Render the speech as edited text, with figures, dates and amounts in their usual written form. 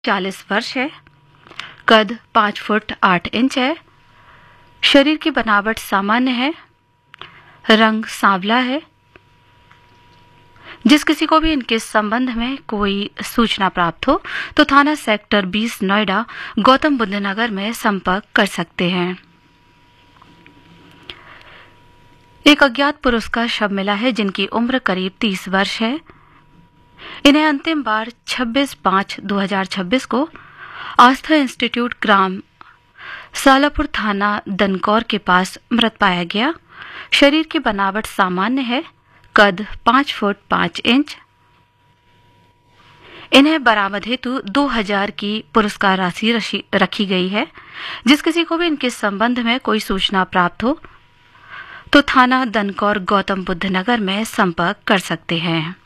40 वर्ष है। कद 5 फुट 8 इंच है। शरीर की बनावट सामान्य है। रंग सांवला है। जिस किसी को भी इनके संबंध में कोई सूचना प्राप्त हो तो थाना सेक्टर 20 नोएडा गौतम बुद्ध नगर में संपर्क कर सकते हैं। एक अज्ञात पुरुष का शव मिला है जिनकी उम्र करीब 30 वर्ष है। इन्हें अंतिम बार 26/5/2026 को आस्था इंस्टीट्यूट ग्राम सालापुर थाना दनकौर के पास मृत पाया गया। शरीर की बनावट सामान्य है। कद 5 फुट 5 इंच। इन्हें बरामद हेतु 2000 की पुरस्कार राशि रखी गई है। जिस किसी को भी इनके संबंध में कोई सूचना प्राप्त हो तो थाना दनकौर गौतम बुद्ध नगर में संपर्क कर सकते हैं।